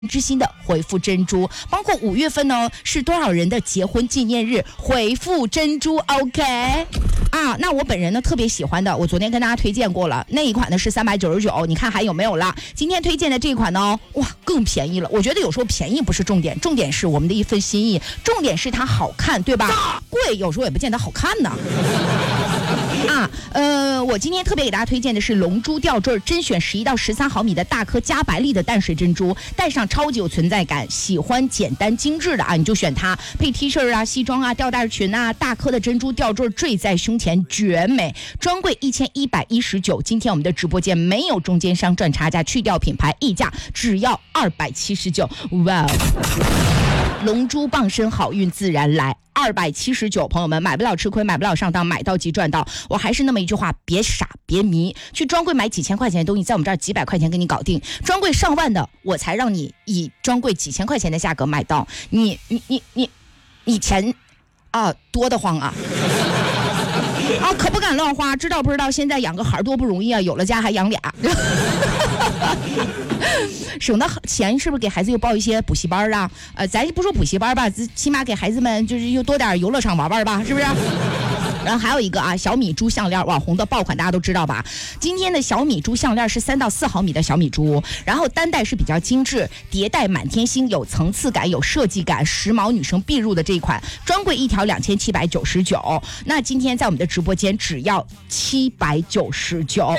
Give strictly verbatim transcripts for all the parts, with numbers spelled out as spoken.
之心的回复珍珠，包括五月份呢是多少人的结婚纪念日，回复珍珠 OK 啊。那我本人呢特别喜欢的，我昨天跟大家推荐过了，那一款呢是三百九十九，你看还有没有了？今天推荐的这一款呢，哇更便宜了。我觉得有时候便宜不是重点，重点是我们的一份心意，重点是它好看，对吧？贵有时候也不见得好看呢。啊，呃，我今天特别给大家推荐的是龙珠吊坠，甄选十一到十三毫米的大颗加白粒的淡水珍珠，戴上超级有存在感。喜欢简单精致的啊，你就选它，配 T 恤啊、西装啊、吊带裙啊，大颗的珍珠吊坠坠在胸前，绝美。专柜一千一百一十九，今天我们的直播间没有中间商赚差价，去掉品牌溢价，只要二百七十九。哇！龙珠傍身，好运自然来。二百七十九，朋友们买不了吃亏，买不了上当，买到即赚到。我还是那么一句话，别傻别迷，去专柜买几千块钱的东西，在我们这儿几百块钱给你搞定。专柜上万的，我才让你以专柜几千块钱的价格买到。你你你你你钱啊多得慌啊！啊，可不敢乱花，知道不知道？现在养个孩多不容易啊，有了家还养俩。省的钱是不是给孩子又报一些补习班啊？呃，咱不说补习班吧，起码给孩子们就是又多点游乐场玩玩吧，是不是？然后还有一个啊，小米珠项链，网红的爆款大家都知道吧？今天的小米珠项链是三到四毫米的小米珠，然后单带是比较精致，叠带满天星，有层次感，有设计感，时髦女生必入的这一款，专柜一条两千七百九十九。那今天在我们的直播间只要七百九十九，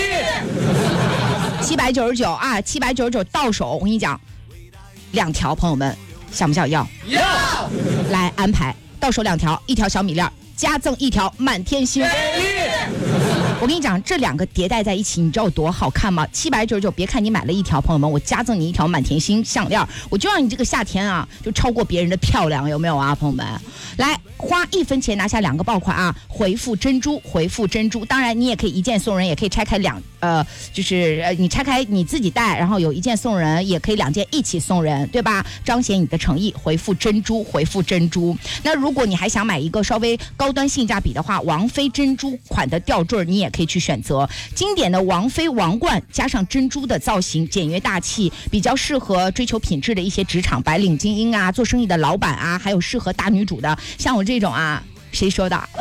七百九十九啊，七百九十九到手，我跟你讲，两条，朋友们想不想要？要！来安排，到手两条，一条小米链。加赠一条满天星，我跟你讲，这两个叠带在一起，你知道有多好看吗？七百九十九，别看你买了一条，朋友们，我加赠你一条满天星项链，我就让你这个夏天啊，就超过别人的漂亮，有没有啊，朋友们？来，花一分钱拿下两个爆款啊！回复珍珠，回复珍珠，当然你也可以一件送人，也可以拆开两呃，就是呃，你拆开你自己带，然后有一件送人，也可以两件一起送人，对吧？彰显你的诚意，回复珍珠，回复珍珠。那如果你还想买一个稍微高端性价比的话，王菲珍珠款的吊坠你也可以去选择，经典的王菲王冠加上珍珠的造型，简约大气，比较适合追求品质的一些职场白领精英啊，做生意的老板啊，还有适合大女主的，像我这种啊，谁说的？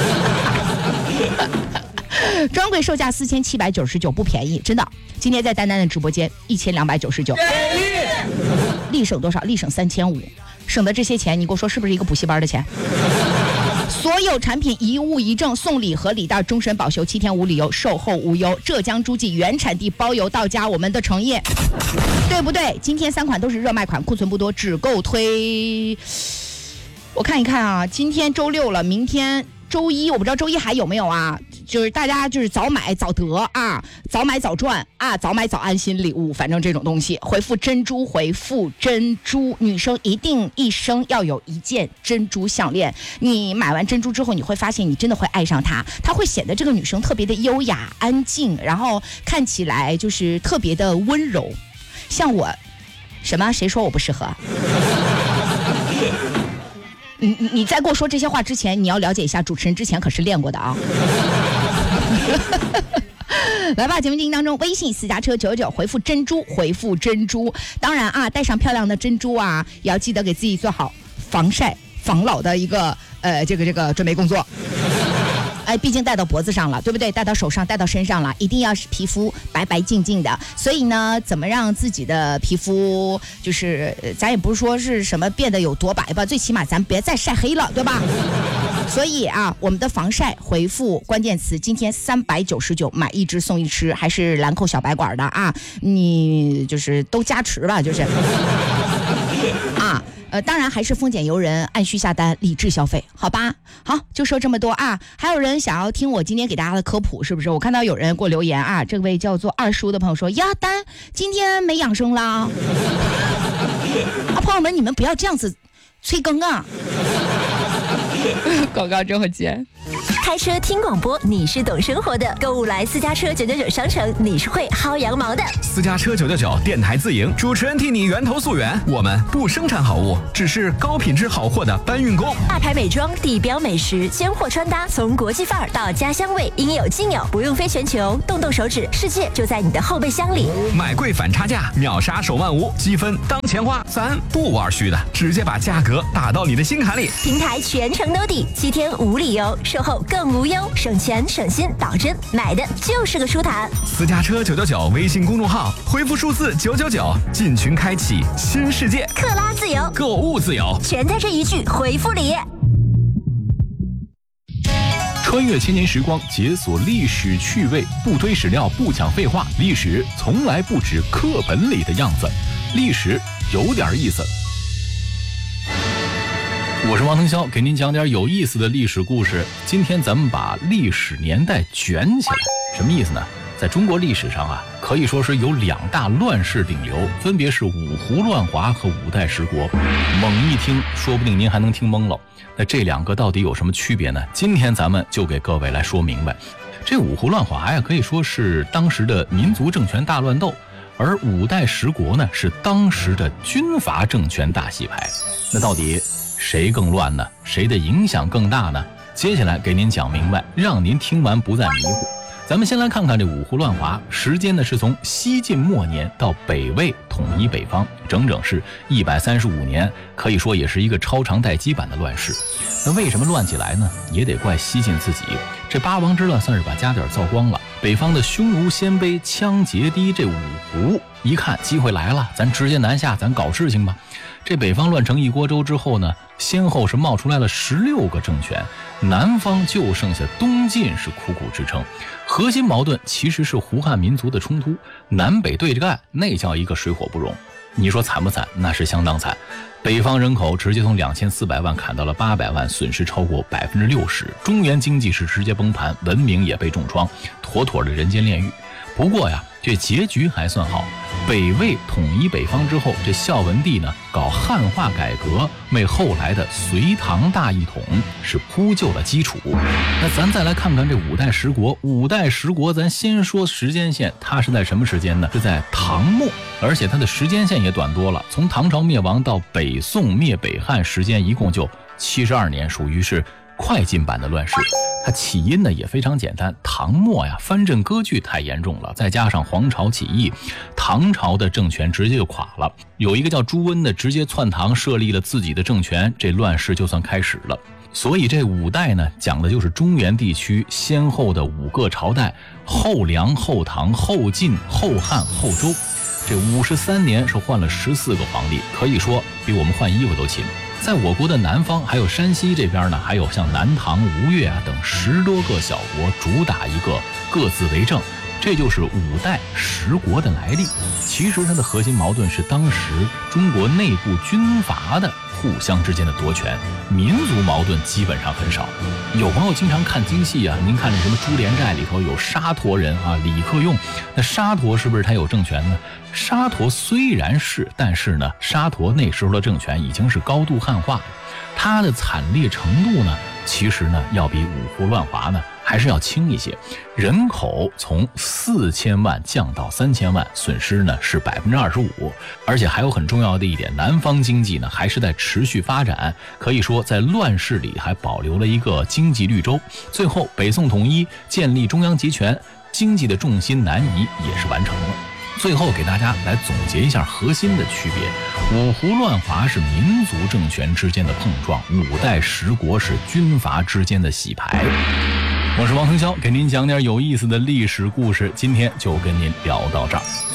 专柜售价四千七百九十九，不便宜，真的。今天在丹丹的直播间一千两百九十九，立省多少？立省三千五，省的这些钱，你给我说是不是一个补习班的钱？所有产品一物一证，送礼盒礼袋，终身保修，七天无理由，售后无忧。浙江诸暨原产地包邮到家，我们的诚意，对不对？今天三款都是热卖款，库存不多，只够推。我看一看啊，今天周六了，明天周一，我不知道周一还有没有啊？就是大家就是早买早得啊，早买早赚啊，早买早安心礼物，反正这种东西。回复珍珠，回复珍珠，女生一定一生要有一件珍珠项链。你买完珍珠之后，你会发现你真的会爱上它，它会显得这个女生特别的优雅、安静，然后看起来就是特别的温柔。像我，什么？谁说我不适合？你你你在跟我说这些话之前，你要了解一下，主持人之前可是练过的啊。来吧，节目进行当中，微信私家车九九回复珍珠，回复珍珠。当然啊，戴上漂亮的珍珠啊，也要记得给自己做好防晒防老的一个呃这个这个准备工作。哎，毕竟戴到脖子上了，对不对？戴到手上，戴到身上了，一定要是皮肤白白净净的。所以呢，怎么让自己的皮肤就是，咱也不是说是什么变得有多白吧，最起码咱别再晒黑了，对吧？所以啊，我们的防晒回复关键词，今天三百九十九买一支送一支，还是兰蔻小白管的啊，你就是都加持吧，就是啊。呃，当然还是丰俭由人，按需下单，理智消费，好吧？好，就说这么多啊。还有人想要听我今天给大家的科普，是不是？我看到有人给我留言啊，这位叫做二叔的朋友说：“呀，丹今天没养生啦。”啊，朋友们，你们不要这样子催更啊！广告之后见。 开车听广播，你是懂生活的；购物来私家车九九九商城，你是会薅羊毛的。 私家车九九九电台自营，主持人替你源头溯源。我们不生产好物，只是高品质好货的搬运工。 大牌美妆、地标美食、尖货穿搭，从国际范儿到家乡味，应有尽有，不用飞全球，动动手指，世界就在你的后备箱里。 买贵反差价，秒杀手万无，积分当钱花，咱不玩虚的，直接把价格打到你的心坎里。 平台全程兜底，七天无理由，售后更无忧，省钱省心，保真买的就是个舒坦。 私家车九九九微信公众号，回复数字九九九，进群开启新世界， 克拉自由， 购物自由， 全在这一句回复里。 穿越千年时光，解锁历史趣味，不推史料，不讲废话，历史从来不止课本里的样子，历史有点意思。我是王腾霄，给您讲点有意思的历史故事。今天咱们把历史年代卷起来，什么意思呢？在中国历史上啊，可以说是有两大乱世顶流，分别是五胡乱华和五代十国。猛一听，说不定您还能听懵了。那这两个到底有什么区别呢？今天咱们就给各位来说明白。这五胡乱华呀，可以说是当时的民族政权大乱斗，而五代十国呢，是当时的军阀政权大洗牌。那到底谁更乱呢？谁的影响更大呢？接下来给您讲明白，让您听完不再迷糊。咱们先来看看这五胡乱华，时间呢是从西晋末年到北魏统一北方，整整是一百三十五年，可以说也是一个超长待机版的乱世。那为什么乱起来呢？也得怪西晋自己，这八王之乱算是把家底儿造光了。北方的匈奴、鲜卑、羌、羯、氐这五胡一看机会来了，咱直接南下，咱搞事情吧。这北方乱成一锅粥之后呢，先后是冒出来了十六个政权，南方就剩下东晋是苦苦支撑。核心矛盾其实是胡汉民族的冲突，南北对着干，那叫一个水火不容。你说惨不惨？那是相当惨。北方人口直接从两千四百万砍到了八百万，损失超过百分之六十，中原经济是直接崩盘，文明也被重创，妥妥的人间炼狱。不过呀，这结局还算好。北魏统一北方之后，这孝文帝呢搞汉化改革，为后来的隋唐大一统是铺就了基础。那咱再来看看这五代十国，五代十国咱先说时间线，它是在什么时间呢？是在唐末，而且它的时间线也短多了，从唐朝灭亡到北宋灭北汉时间一共就七十二年，属于是快进版的乱世。它起因呢也非常简单，唐末呀藩镇割据太严重了，再加上黄巢起义，唐朝的政权直接就垮了。有一个叫朱温的直接篡唐，设立了自己的政权，这乱世就算开始了。所以这五代呢，讲的就是中原地区先后的五个朝代：后梁、后唐、后晋、后汉、后周。这五十三年是换了十四个皇帝，可以说比我们换衣服都勤。在我国的南方还有山西这边呢，还有像南唐、吴越啊等十多个小国主打一个各自为政，这就是五代十国的来历。其实它的核心矛盾是当时中国内部军阀的互相之间的夺权，民族矛盾基本上很少。有朋友经常看京戏啊，您看这什么《珠帘寨》里头有沙陀人啊，李克用，那沙陀是不是他有政权呢？沙陀虽然是，但是呢，沙陀那时候的政权已经是高度汉化，它的惨烈程度呢，其实呢要比五胡乱华呢还是要轻一些。人口从四千万降到三千万，损失呢是百分之二十五。而且还有很重要的一点，南方经济呢还是在持续发展，可以说在乱世里还保留了一个经济绿洲。最后北宋统一，建立中央集权，经济的重心南移也是完成了。最后给大家来总结一下核心的区别：五胡乱华是民族政权之间的碰撞，五代十国是军阀之间的洗牌。我是王腾霄，给您讲点有意思的历史故事，今天就跟您聊到这儿。